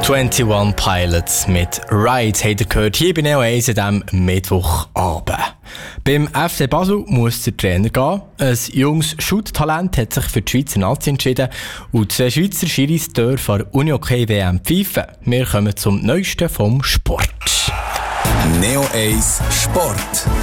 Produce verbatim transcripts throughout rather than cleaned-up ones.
einundzwanzig Pilots mit Ride habt ihr gehört hier bei Neo eins an diesem Mittwochabend. Beim F C Basel muss der Trainer gehen. Ein junges Shoot-Talent hat sich für die Schweizer Nazi entschieden und zwei Schweizer Schiris dürfen an der Unihockey W M pfeifen. Wir kommen zum Neuesten vom Sport. Neo eins Sport.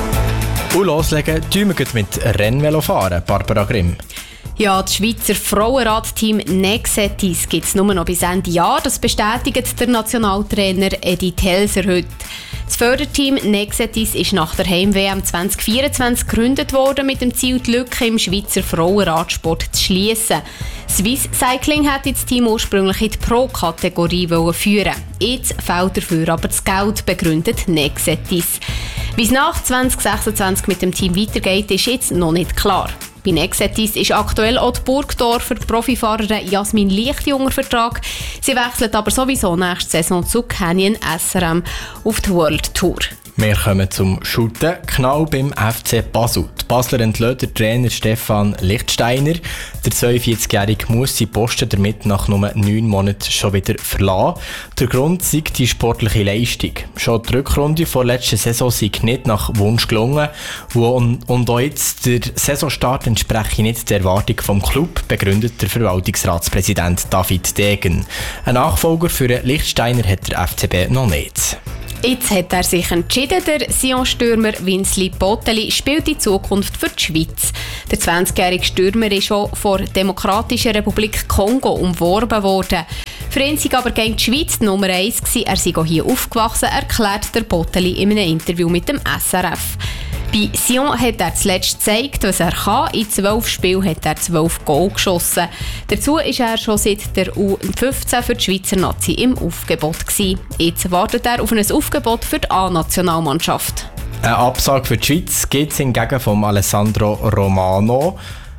Und loslegen tun wir mit Rennvelo fahren, Barbara Grimm. Ja, das Schweizer Frauenradteam Nexetis gibt es nur noch bis Ende Jahr. Das bestätigt der Nationaltrainer Edith Helser heute. Das Förderteam Nexetis ist nach der Heim-W M zwanzig vierundzwanzig gegründet worden, mit dem Ziel, die Lücke im Schweizer Frauenradsport zu schliessen. Swiss Cycling hätte das Team ursprünglich in die Pro-Kategorie führen. Jetzt fehlt dafür aber das Geld, begründet Nexetis. Wie es nach zwanzig sechsundzwanzig mit dem Team weitergeht, ist jetzt noch nicht klar. Bei Nexetis ist aktuell auch die Burgdorfer Profifahrerin Jasmin Lichti unter Vertrag. Sie wechselt aber sowieso nächste Saison zu Canyon S R M auf die World Tour. Wir kommen zum Shooten, genau beim F C Basel. Die Basler entlässt der Trainer Stefan Lichtsteiner. Der zweiundvierzigjährige muss seinen Posten damit nach nur neun Monaten schon wieder verlassen. Der Grund sei die sportliche Leistung. Schon die Rückrunde vor letzter Saison sei nicht nach Wunsch gelungen. Und auch jetzt der Saisonstart entspreche nicht der Erwartung vom Club, begründet der Verwaltungsratspräsident David Degen. Ein Nachfolger für Lichtsteiner hat der F C B noch nicht. Jetzt hat er sich entschieden, der Sion-Stürmer Winsley Botteli spielt in Zukunft für die Schweiz. Der zwanzigjährige Stürmer ist schon vor der Demokratischen Republik Kongo umworben worden. Für ihn sei aber gegen die Schweiz die Nummer eins gewesen. Er sei auch hier aufgewachsen, erklärt der Botteli in einem Interview mit dem S R F. Bei Sion hat er zuletzt gezeigt, was er kann. In zwölf Spielen hat er zwölf Goal geschossen. Dazu ist er schon seit der U fünfzehn für die Schweizer Nazi im Aufgebot gewesen. Jetzt wartet er auf ein Aufgebot für die A-Nationalmannschaft. Eine Absage für die Schweiz gibt es hingegen von Alessandro Romano.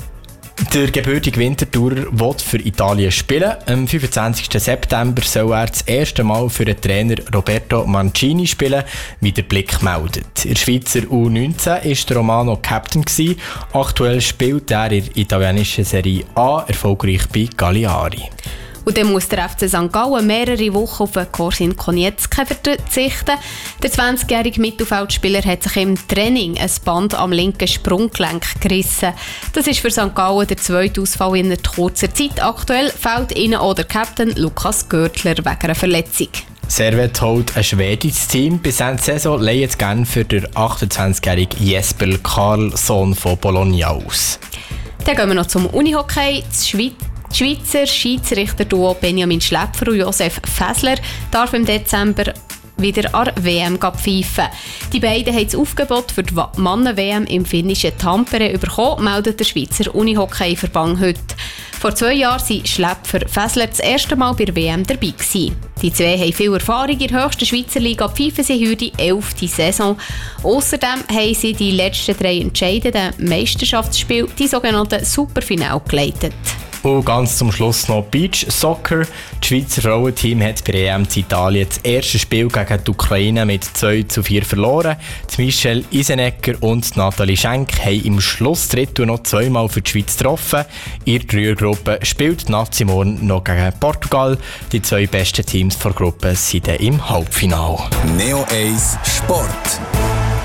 Der gebürtige Winterthurer will für Italien spielen. Am fünfundzwanzigsten September soll er das erste Mal für den Trainer Roberto Mancini spielen, wie der Blick meldet. In der Schweizer U neunzehn war der Romano Captain gewesen. Aktuell spielt er in der italienischen Serie A, erfolgreich bei Cagliari. Und dann muss der F C Sankt Gallen mehrere Wochen auf den Corsin Konietzke verzichten. Der zwanzigjährige Mittelfeldspieler hat sich im Training ein Band am linken Sprunggelenk gerissen. Das ist für Sankt Gallen der zweite Ausfall in kurzer Zeit. Aktuell fehlt ihnen auch der Captain Lukas Görtler wegen einer Verletzung. Servet holt ein schwedisches Team. Bis Ende der Saison leihen es gerne für den achtundzwanzigjährigen Jesper Karlsson von Bologna aus. Dann gehen wir noch zum Unihockey. Die Schweiz Die Schweizer Schiedsrichter-Duo Benjamin Schläpfer und Josef Fäsler darf im Dezember wieder an W M pfeifen. Die beiden haben das Aufgebot für die Mannen-W M im finnischen Tampere bekommen, meldet der Schweizer Unihockey-Verband heute. Vor zwei Jahren waren Schläpfer Fäsler das erste Mal bei der W M dabei gewesen. Die zwei haben viel Erfahrung in der höchsten Schweizer Liga, pfeifen sie heute die elfte Saison. Außerdem haben sie die letzten drei entscheidenden Meisterschaftsspiele, die sogenannten Superfinale, geleitet. Und ganz zum Schluss noch Beach Soccer. Das Schweizer Frauenteam hat bei E M in Italien das erste Spiel gegen die Ukraine mit zwei zu vier verloren. Die Michelle Isenecker und Nathalie Schenk haben im Schlussdrittel noch zweimal für die Schweiz getroffen. In der Dreiergruppe spielt die Nazi morgen noch gegen Portugal. Die zwei besten Teams der Gruppe sind im Halbfinale. Neo eins Sport.